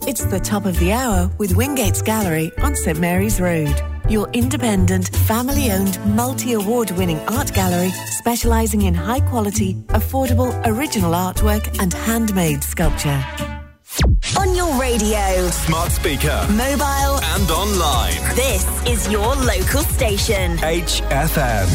It's the top of the hour with Wingates Gallery on St Mary's Road. Your independent, family-owned, multi-award-winning art gallery specialising in high-quality, affordable, original artwork and handmade sculpture. On your radio, smart speaker, mobile and online. This is your local station. HFM.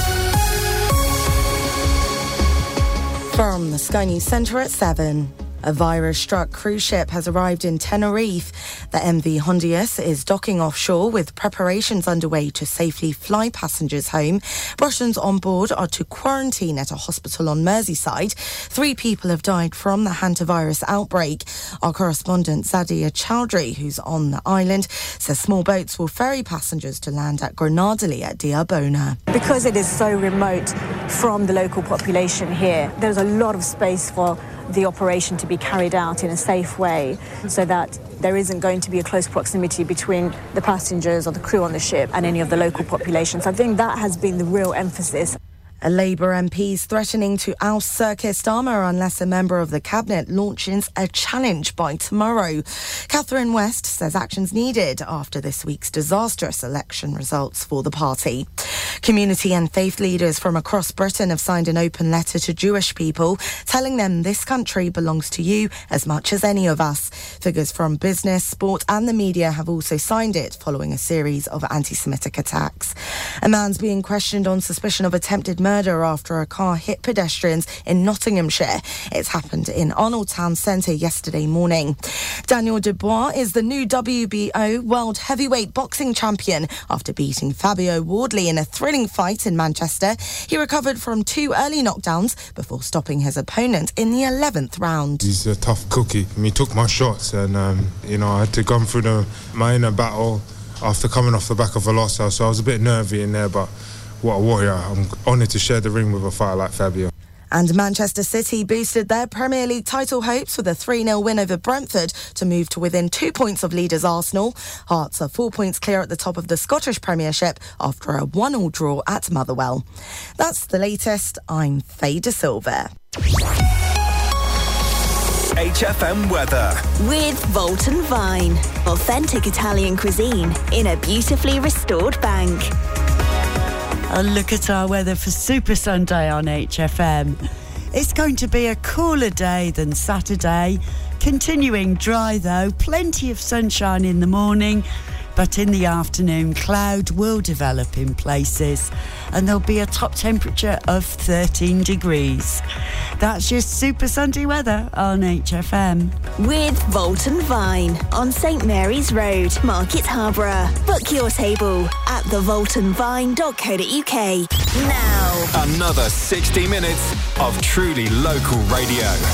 From the Sky News Centre at 7. A virus-struck cruise ship has arrived in Tenerife. The MV Hondius is docking offshore with preparations underway to safely fly passengers home. Russians on board are to quarantine at a hospital on Merseyside. 3 people have died from the hantavirus outbreak. Our correspondent Zadia Chowdhury, who's on the island, says small boats will ferry passengers to land at Grenadilly at Diabona. Because it is so remote from the local population here, there's a lot of space for the operation to be carried out in a safe way so that there isn't going to be a close proximity between the passengers or the crew on the ship and any of the local population. So I think that has been the real emphasis. A Labour MP is threatening to oust Sir Keir Starmer unless a member of the Cabinet launches a challenge by tomorrow. Catherine West says action's needed after this week's disastrous election results for the party. Community and faith leaders from across Britain have signed an open letter to Jewish people telling them this country belongs to you as much as any of us. Figures from business, sport and the media have also signed it following a series of anti-Semitic attacks. A man's being questioned on suspicion of attempted murder after a car hit pedestrians in Nottinghamshire. It's happened in Arnold Town Centre yesterday morning. Daniel Dubois is the new WBO World Heavyweight Boxing Champion after beating Fabio Wardley in a thrilling fight in Manchester. He recovered from 2 early knockdowns before stopping his opponent in the 11th round. He's a tough cookie. He took my shots and, I had to go through my inner battle after coming off the back of a loss. So I was a bit nervy in there, but what a warrior. I'm honoured to share the ring with a fighter like Fabio. And Manchester City boosted their Premier League title hopes with a 3-0 win over Brentford to move to within 2 points of leaders Arsenal. Hearts are 4 points clear at the top of the Scottish Premiership after a 1-1 draw at Motherwell. That's the latest. I'm Faye De Silva. HFM weather. With Volton Vine. Authentic Italian cuisine in a beautifully restored bank. A look at our weather for Super Sunday on HFM. It's going to be a cooler day than Saturday. Continuing dry though, plenty of sunshine in the morning, but in the afternoon cloud will develop in places and there'll be a top temperature of 13 degrees. That's your Super Sunday weather on HFM. With Volton Vine on St Mary's Road, Market Harborough. Book your table at thevoltonvine.co.uk. Now, another 60 minutes of truly local radio.